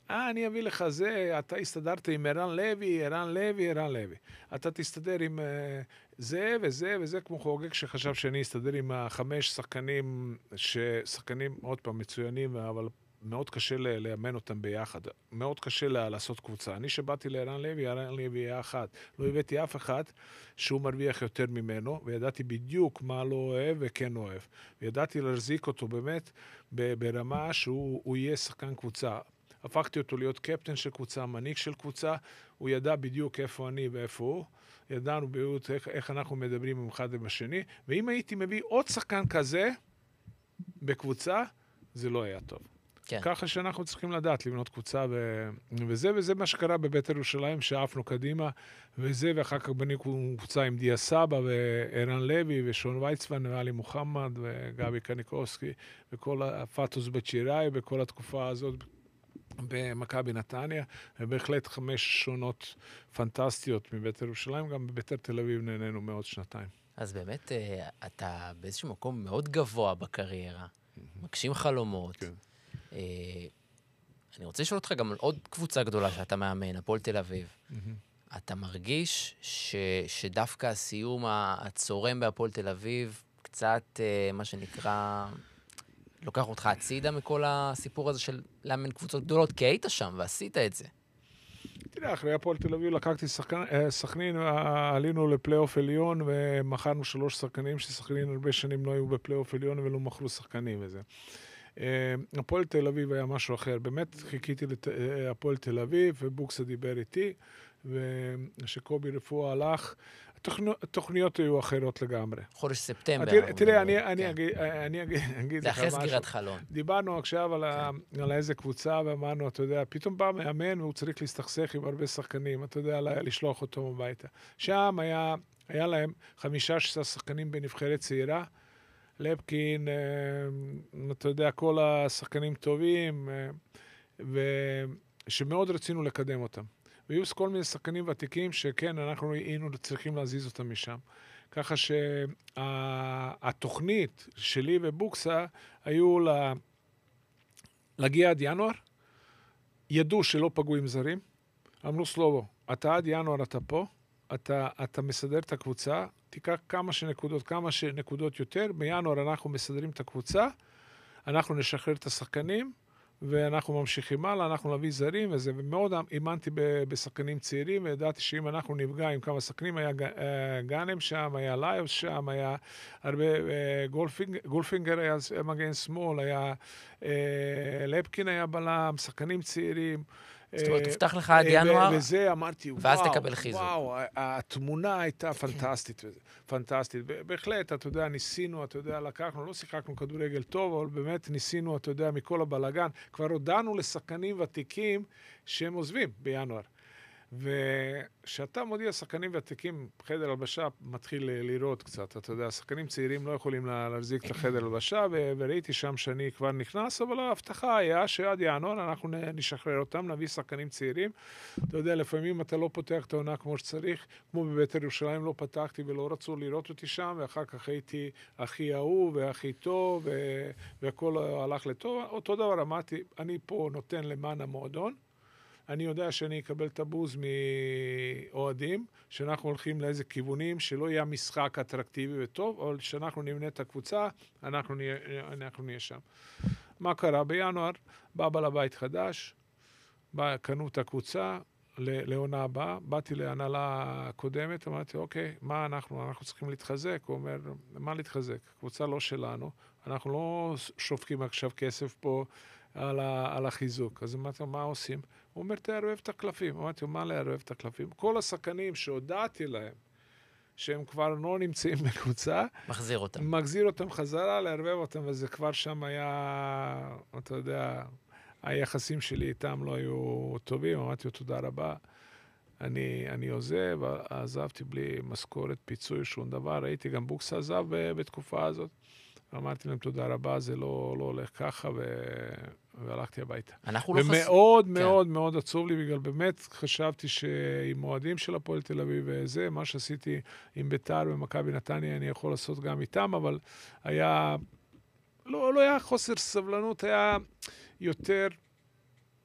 אני אביא לך זה, אתה הסתדרת עם ערן לוי. אתה תסתדר עם זה וזה וזה, כמו חוגג שחשב שאני אסתדר עם 5 שחקנים, שחקנים עוד פעם מצוינים, אבל מאוד קשה לאמן אותם ביחד. מאוד קשה לעשות קבוצה. אני שבאתי לערן לוי היה אחד. לא הבאתי אף אחד שהוא מרוויח יותר ממנו, וידעתי בדיוק מה לא אוהב וכן אוהב. וידעתי להחזיק אותו באמת ברמה שהוא יהיה שחקן קבוצה. הפכתי אותו להיות קפטן של קבוצה, מנהיג של קבוצה, הוא ידע בדיוק איפה אני ואיפה הוא, ידענו בדיוק איך אנחנו מדברים עם אחד ובשני, ואם הייתי מביא עוד שחקן כזה בקבוצה, זה לא היה טוב. כן. ככה שאנחנו צריכים לדעת לבנות קבוצה, וזה מה שקרה בבית ירושלים, שאפנו קדימה, ואחר כך בנינו קבוצה עם דיה סבא, וערן לוי, ושון ויצמן, ואלי מוחמד, וגבי קניקובסקי, וכל הפטוס בצ'יראי, בכל התקופה הזאת, במכבי נתניה, ובהחלט 5 שונות פנטסטיות מבית ירושלים, גם בבית תל אביב נהנינו מאוד שנתיים. אז באמת, אתה באיזשהו מקום מאוד גבוה בקריירה, מגשים חלומות. כן. אני רוצה לשאול אותך גם על עוד קבוצה גדולה שאתה מאמן, הפועל תל אביב. אתה מרגיש שדווקא הסיום הצורם בהפועל תל אביב, קצת, מה שנקרא, לוקח אותך הצידה מכל הסיפור הזה של לאמן קבוצות גדולות, כי היית שם ועשית את זה. תראה, אחרי הפועל תל אביב לקחתי סכנין, עלינו לפלייאוף עליון, ומכרנו 3 שחקנים שסכנין הרבה שנים לא היו בפלייאוף עליון, ולא מכרו שחקנים וזה. הפועל תל אביב היה משהו אחר. באמת חיכיתי לפועל תל אביב, ובוקסה דיבר איתי, ושקובי רפואה הלך. התוכניות היו אחרות לגמרי. חודש ספטמבר. תראה, אני אגיד זה אחרי סגירת חלון. דיברנו עכשיו על איזה קבוצה, ואמרנו, אתה יודע, פתאום בא מאמן, והוא צריך להסתכסך עם הרבה שחקנים, אתה יודע, לשלוח אותו הביתה. שם היה להם 15 שחקנים בנבחרת צעירה, לפקין, אתה יודע, כל השחקנים טובים, ושמאוד רצינו לקדם אותם. והיו כל מיני שחקנים ותיקים שכן, אנחנו היינו צריכים להזיז אותם משם. ככה שהתוכנית שלי ובוקסה היו להגיע עד ינואר, ידעו שלא פגעו עם זרים, אמרו סלובו, אתה עד ינואר אתה פה, אתה מסדר את הקבוצה, תיקח כמה שנקודות יותר, בינואר אנחנו מסדרים את הקבוצה, אנחנו נשחרר את השחקנים, ואנחנו ממשיכים הלאה, אנחנו נביא זרים וזה, ומאוד אימנתי בשחקנים צעירים, וידעתי שאם אנחנו נפגע עם כמה שחקנים, היה גאנם שם, היה ליוס שם, היה הרבה, גולפינגר היה מגן שמאל, היה לפקין היה בלם, שחקנים צעירים, זאת אומרת, תפתח לך עד ינואר, וזה אמרתי, ואז תקבל חיזוק. וואו, התמונה הייתה פנטסטית, פנטסטית. בהחלט, אתה יודע, ניסינו, אתה יודע, לקחנו, לא שיחקנו כדורגל טוב, אבל באמת ניסינו, אתה יודע, מכל הבלגן. כבר הודענו לשחקנים ותיקים שהם עוזבים בינואר. ושאתה מודיע שחקנים ותיקים, חדר הלבשה מתחיל לראות קצת, אתה יודע, שחקנים צעירים לא יכולים להחזיק את החדר הלבשה, וראיתי שם שאני כבר נכנס, אבל ההבטחה היה שעד ינואר אנחנו נשחרר אותם, נביא שחקנים צעירים. אתה יודע, לפעמים אתה לא פותח את העונה כמו שצריך, כמו בבית ירושלים לא פתחתי ולא רצו לראות אותי שם, ואחר כך הייתי הכי אהוב והכי טוב, והכל הלך לטוב. אותו דבר אמרתי, אני פה נותן למען המועדון, אני יודע שאני אקבל את הבוז מאוהדים, שאנחנו הולכים לאיזה כיוונים, שלא יהיה משחק אטרקטיבי וטוב, אבל שאנחנו נבנה את הקבוצה, אנחנו נהיה שם. מה קרה? בינואר בא בעל הבית חדש, קנו את הקבוצה לעונה הבאה, באתי להנהלה הקודמת, אמרתי, אוקיי, מה אנחנו צריכים להתחזק? הוא אומר, מה להתחזק? קבוצה לא שלנו, אנחנו לא שופקים עכשיו כסף פה, על החיזוק. אז אמרתי, מה עושים? הוא אומר, תערבב את הקלפים. אמרתי, מה לערבב את הקלפים? כל השחקנים שהודעתי להם, שהם כבר לא נמצאים בקבוצה, מחזיר אותם חזרה, לערבב אותם, וזה כבר שם היה, אתה יודע, היחסים שלי איתם לא היו טובים. אמרתי, תודה רבה. אני עוזב, עזבתי בלי משכורת, פיצוי, שום דבר. ראיתי גם בוקסה עזב בתקופה הזאת. אמרתי להם תודה רבה, זה לא הולך ככה, והלכתי הביתה. ומאוד מאוד מאוד עצוב לי, בגלל באמת חשבתי שעם מועדים של הפועל תל אביב וזה, מה שעשיתי עם ביתר ומכבי נתניה, אני יכול לעשות גם איתם, אבל היה, לא היה חוסר סבלנות, היה יותר